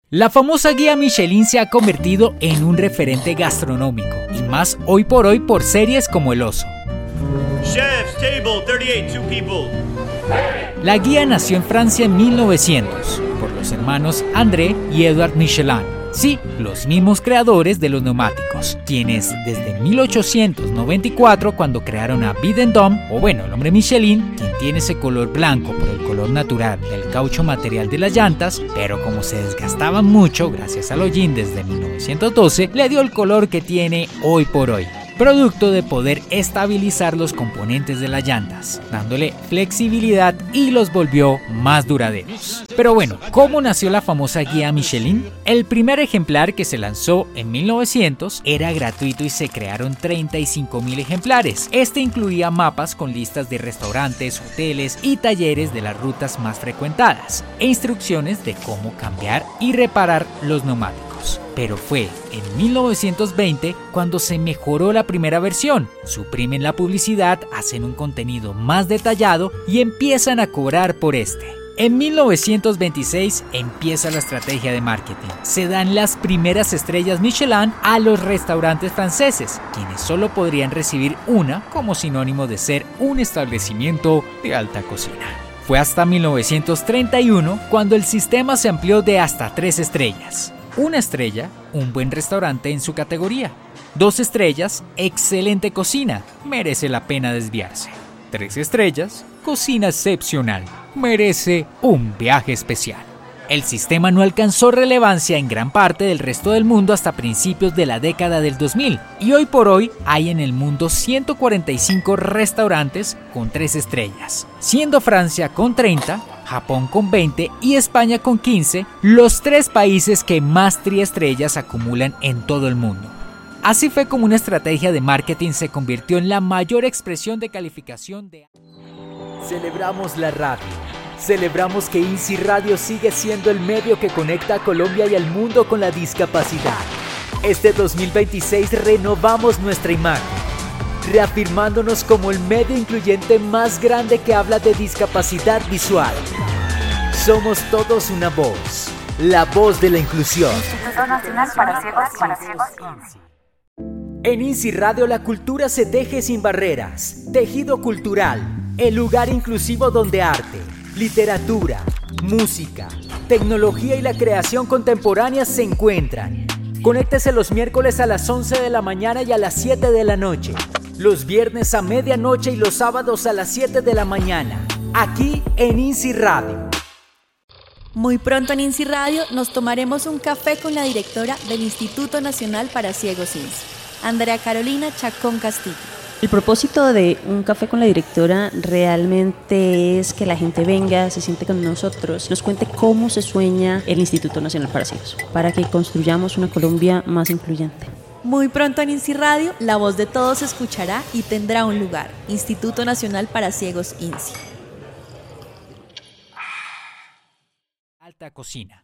La famosa guía Michelin se ha convertido en un referente gastronómico, y más hoy por hoy por series como El Oso. Chef's table, 38, 2 people. La guía nació en Francia en 1900, por los hermanos André y Edouard Michelin. Sí, los mismos creadores de los neumáticos, quienes desde 1894, cuando crearon a Bidendum, o bueno, el hombre Michelin, quien tiene ese color blanco por el color natural del caucho material de las llantas, pero como se desgastaban mucho gracias al hollín desde 1912, le dio el color que tiene hoy por hoy, producto de poder estabilizar los componentes de las llantas, dándole flexibilidad y los volvió más duraderos. Pero bueno, ¿cómo nació la famosa guía Michelin? El primer ejemplar, que se lanzó en 1900, era gratuito y se crearon 35.000 ejemplares. Este incluía mapas con listas de restaurantes, hoteles y talleres de las rutas más frecuentadas e instrucciones de cómo cambiar y reparar los neumáticos. Pero fue en 1920 cuando se mejoró la primera versión, suprimen la publicidad, hacen un contenido más detallado y empiezan a cobrar por este. En 1926 empieza la estrategia de marketing. Se dan las primeras estrellas Michelin a los restaurantes franceses, quienes solo podrían recibir una como sinónimo de ser un establecimiento de alta cocina. Fue hasta 1931 cuando el sistema se amplió de hasta 3 estrellas. 1 estrella, un buen restaurante en su categoría. 2 estrellas, excelente cocina, merece la pena desviarse. 3 estrellas, cocina excepcional, merece un viaje especial. El sistema no alcanzó relevancia en gran parte del resto del mundo hasta principios de la década del 2000, y hoy por hoy hay en el mundo 145 restaurantes con 3 estrellas, siendo Francia con 30, Japón con 20 y España con 15, los 3 países que más triestrellas acumulan en todo el mundo. Así fue como una estrategia de marketing se convirtió en la mayor expresión de calificación de... Celebramos la radio. Celebramos que INSI Radio sigue siendo el medio que conecta a Colombia y al mundo con la discapacidad. Este 2026 renovamos nuestra imagen, reafirmándonos como el medio incluyente más grande que habla de discapacidad visual. Somos todos una voz, la voz de la inclusión. Instituto Nacional para Ciegos INSI. En INSI Radio la cultura se teje sin barreras. Tejido cultural, el lugar inclusivo donde arte, literatura, música, tecnología y la creación contemporánea se encuentran. Conéctese los miércoles a las 11 de la mañana y a las 7 de la noche. Los viernes a medianoche y los sábados a las 7 de la mañana. Aquí en INSI Radio. Muy pronto en INSI Radio nos tomaremos un café con la directora del Instituto Nacional para Ciegos INSI, Andrea Carolina Chacón Castillo. El propósito de un café con la directora realmente es que la gente venga, se siente con nosotros, nos cuente cómo se sueña el Instituto Nacional para Ciegos, para que construyamos una Colombia más incluyente. Muy pronto en INSI Radio, la voz de todos se escuchará y tendrá un lugar. Instituto Nacional para Ciegos INSI. Alta cocina.